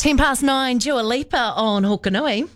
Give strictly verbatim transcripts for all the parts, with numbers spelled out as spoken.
Ten past nine, Dua Lipa on Hokanui.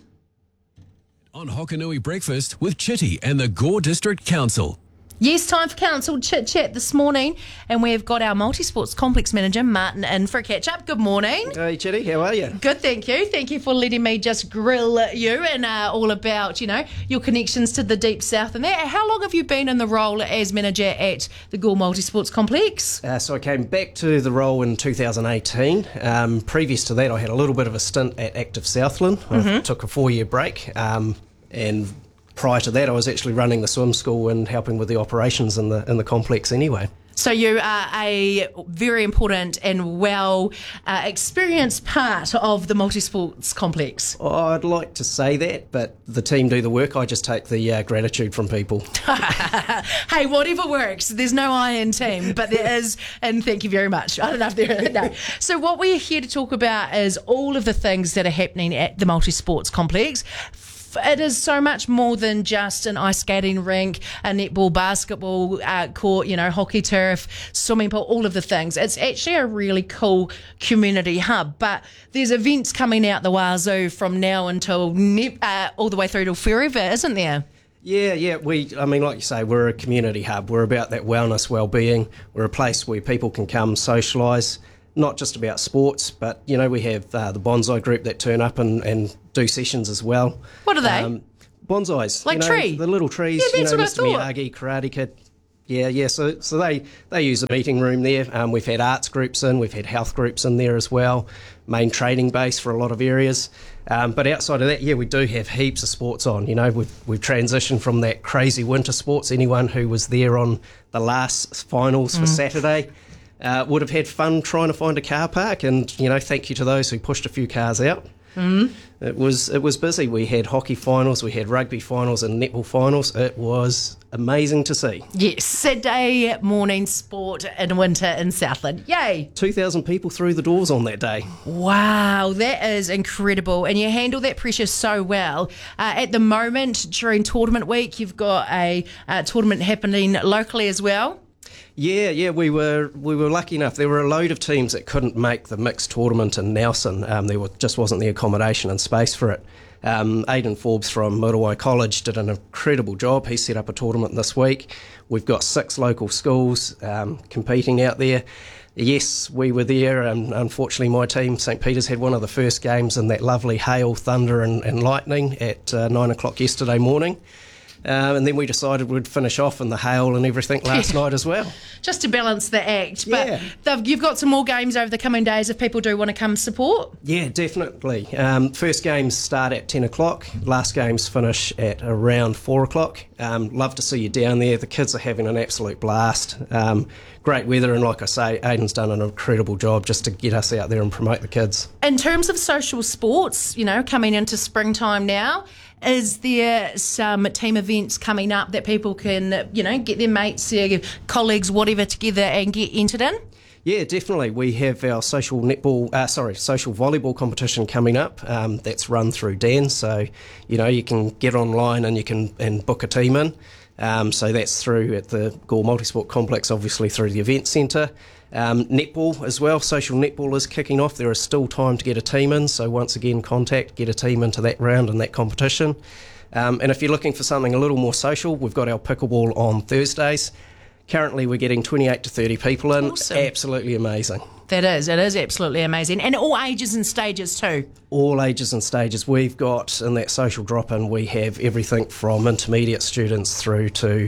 On Hokanui Breakfast with Chitty and the Gore District Council. Yes, time for council chit chat this morning, and we've got our multi-sports complex manager Martin in for a catch up. Good morning. Hey Chitty, how are you? Good, thank you. Thank you for letting me just grill you and uh, all about, you know, your connections to the Deep South and that. How long have you been in the role as manager at the Gore Multi-Sports Complex? Uh, so I came back to the role in two thousand eighteen. Um, previous to that, I had a little bit of a stint at Active Southland. Mm-hmm. I took a four-year break, um, and prior to that, I was actually running the swim school and helping with the operations in the in the complex anyway. So you are a very important and well uh, experienced part of the multi-sports complex. I'd like to say that, but the team do the work. I just take the uh, gratitude from people. Hey, whatever works. There's no I in team, but there is, and thank you very much. I don't know if there no. So what we're here to talk about is all of the things that are happening at the multi-sports complex. It is so much more than just an ice skating rink, a netball, basketball uh, court, you know, hockey turf, swimming pool, all of the things. It's actually a really cool community hub. But there's events coming out the wazoo from now until ne- uh, all the way through to forever, isn't there? Yeah, yeah. We, I mean, like you say, we're a community hub. We're about that wellness, well-being. We're a place where people can come socialise. Not just about sports, but, you know, we have uh, the bonsai group that turn up and, and do sessions as well. What are they? Um, bonsais. Like you know, tree? The little trees, Yeah, you that's know, what I Mister thought. Miyagi, Karate Kid. Yeah, yeah, so so they, they use a meeting room there. Um, we've had arts groups in, we've had health groups in there as well, main trading base for a lot of areas. Um, but outside of that, yeah, we do have heaps of sports on. You know, we've, we've transitioned from that crazy winter sports. Anyone who was there on the last finals for mm. Saturday Uh, would have had fun trying to find a car park, and, you know, thank you to those who pushed a few cars out. Mm. It was it was busy. We had hockey finals, we had rugby finals and netball finals. It was amazing to see. Yes, Saturday morning sport in winter in Southland. Yay! two thousand people through the doors on that day. Wow, that is incredible. And you handle that pressure so well. Uh, at the moment, during tournament week, you've got a uh, tournament happening locally as well. Yeah, yeah, we were we were lucky enough. There were a load of teams that couldn't make the mixed tournament in Nelson. Um, there were, just wasn't the accommodation and space for it. Um, Aidan Forbes from Muriwai College did an incredible job. He set up a tournament this week. We've got six local schools um, competing out there. Yes, we were there, and unfortunately my team, St Peter's, had one of the first games in that lovely hail, thunder and, and lightning at uh, nine o'clock yesterday morning. Um, and then we decided we'd finish off in the hail and everything last night as well. Just to balance the act. But yeah. You've got some more games over the coming days if people do want to come support. Yeah, definitely. Um, first games start at ten o'clock. Last games finish at around four o'clock. Um, love to see you down there. The kids are having an absolute blast. Um, great weather, and like I say, Aidan's done an incredible job just to get us out there and promote the kids. In terms of social sports, you know, coming into springtime now, is there some team events coming up that people can, you know, get their mates, their colleagues, whatever, together and get entered in? Yeah, definitely. We have our social netball, uh, sorry, social volleyball competition coming up. Um, that's run through Dan, so you know you can get online and you can and book a team in. Um, so that's through at the Gore Multisport Complex, obviously through the event centre. Um, netball as well, social netball is kicking off. There is still time to get a team in, so once again contact, get a team into that round and that competition. Um, and if you're looking for something a little more social, we've got our pickleball on Thursdays. Currently we're getting twenty-eight to thirty people in. Awesome. Absolutely amazing. That is, it is absolutely amazing. And all ages and stages too. All ages and stages. We've got, in that social drop-in, we have everything from intermediate students through to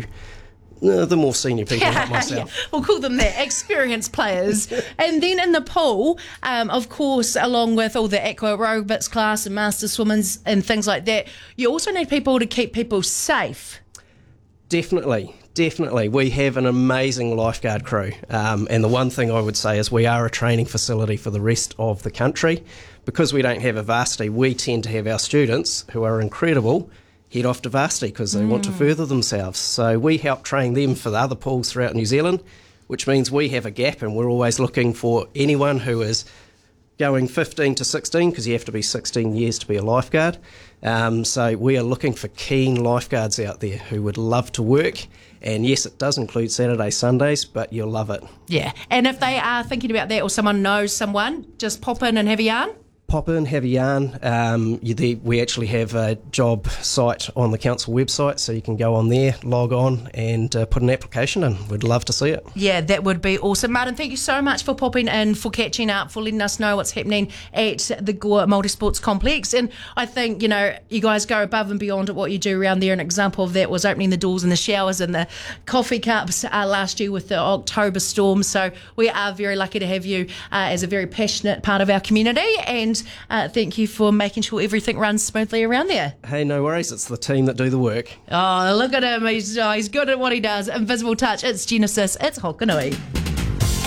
uh, the more senior people like myself. Yeah. We'll call them that, experienced players. And then in the pool, um, of course, along with all the aqua aerobics class and master swimmers and things like that, you also need people to keep people safe. Definitely. Definitely. We have an amazing lifeguard crew. Um, and the one thing I would say is we are a training facility for the rest of the country. Because we don't have a varsity, we tend to have our students, who are incredible, head off to varsity because they mm. want to further themselves. So we help train them for the other pools throughout New Zealand, which means we have a gap, and we're always looking for anyone who is going fifteen to sixteen, because you have to be sixteen years to be a lifeguard. Um, so we are looking for keen lifeguards out there who would love to work. And yes, it does include Saturdays, Sundays, but you'll love it. Yeah. And if they are thinking about that, or someone knows someone, just pop in and have a yarn. pop in, have a yarn. Um, you, there, we actually have a job site on the council website, so you can go on there, log on, and uh, put an application in. We'd love to see it. Yeah, that would be awesome. Martin, thank you so much for popping in, for catching up, for letting us know what's happening at the Gore Multisports Complex. And I think, you know, you guys go above and beyond at what you do around there. An example of that was opening the doors and the showers and the coffee cups uh, last year with the October storm. So we are very lucky to have you uh, as a very passionate part of our community. And uh, thank you for making sure everything runs smoothly around there. Hey, no worries. It's the team that do the work. Oh, look at him. He's, oh, he's good at what he does. Invisible Touch. It's Genesis. It's Hokanui.